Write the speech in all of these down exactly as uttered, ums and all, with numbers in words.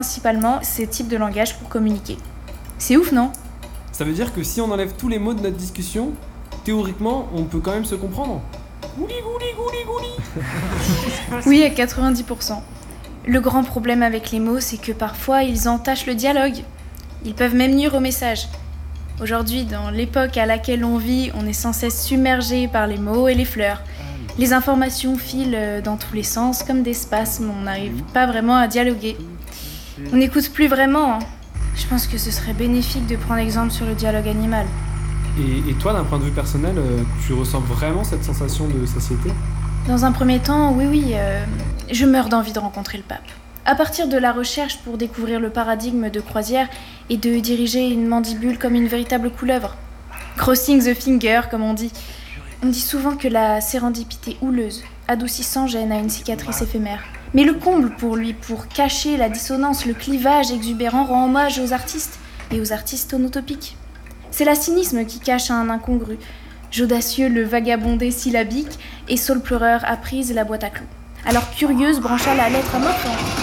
principalement ces types de langage pour communiquer. C'est ouf, non ? Ça veut dire que si on enlève tous les mots de notre discussion, théoriquement, on peut quand même se comprendre. Gouli, gouli, gouli, gouli. Oui, à quatre-vingt-dix pour cent. Le grand problème avec les mots, c'est que parfois, ils entachent le dialogue. Ils peuvent même nuire au message. Aujourd'hui, dans l'époque à laquelle on vit, on est sans cesse submergé par les mots et les fleurs. Les informations filent dans tous les sens comme des spasmes, on n'arrive pas vraiment à dialoguer. On n'écoute plus vraiment. Hein. Je pense que ce serait bénéfique de prendre exemple sur le dialogue animal. Et, et toi, d'un point de vue personnel, tu ressens vraiment cette sensation de satiété ? Dans un premier temps, oui, oui, euh, je meurs d'envie de rencontrer le pape. À partir de la recherche pour découvrir le paradigme de Croisière et de diriger une mandibule comme une véritable couleuvre. Crossing the finger, comme on dit. On dit souvent que la sérendipité houleuse adoucit sans gêne à une cicatrice éphémère. Mais le comble pour lui, pour cacher la dissonance, le clivage exubérant rend hommage aux artistes et aux artistes onotopiques. C'est la cynisme qui cache un incongru. J'audacieux le vagabondé syllabique et Saul pleureur apprise la boîte à clous. Alors Curieuse brancha la lettre à mort.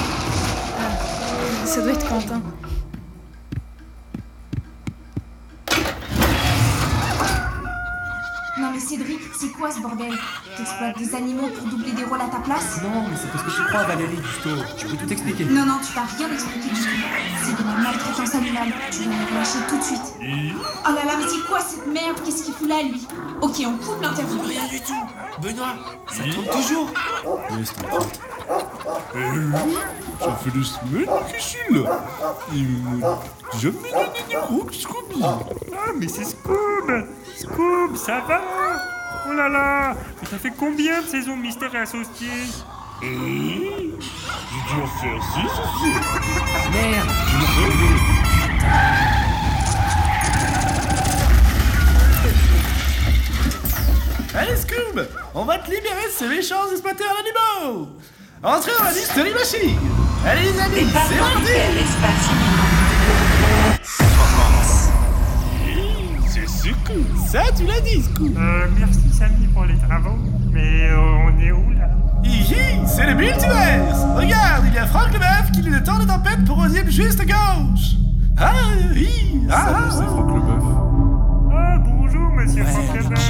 Ah, ça doit être Quentin. Non mais Cédric, c'est quoi ce bordel ? T'exploites des animaux pour doubler des rôles à ta place ? Non, mais c'est parce que tu crois, Valérie, Justo. Je peux tout expliquer. Non, non, tu vas rien expliquer du tout. C'est de la maltraitance animale. Tu vas me lâcher tout de suite. Oh là là, mais c'est quoi cette merde ? Qu'est-ce qu'il fout là, lui ? Ok, on coupe l'interview. Rien du tout. Benoît, ça tourne toujours. Laisse tranquille. Eh oui, ça fait des semaines qu'il suis là. Il m'a jamais donné des gros Scooby. Ah, mais c'est Scoob Scoob, ça va? Oh là là. Mais ça fait combien de saisons de Mystère et Associés? Euh... J'ai dû en faire six aussi. Merde. Je me rêve. Allez Scoob, on va te libérer de ces méchants exploiteurs d'animaux. Entrez dans la mystery machine. Allez les amis, c'est parti. C'est Scoob. Ça tu l'as dit Scoob. Euh, merci Samy pour les travaux. Mais euh, on est où là? Hihi, c'est le multiverse. Regarde, il y a Franck Leboeuf qui lit le temps de tempête pour Osiel juste à gauche. Ah, hi, ah, Salut, ah, c'est ah. Franck Leboeuf. Ah bonjour monsieur Ouais, Franck Leboeuf.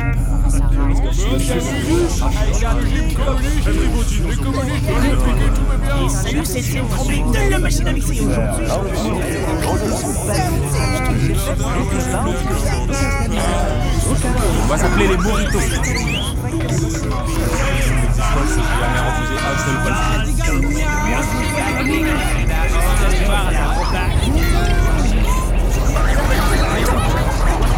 Salut, c'est Théo de la machine à mixer aujourd'hui. On va s'appeler les burritos. La mère en faisait un seul pas.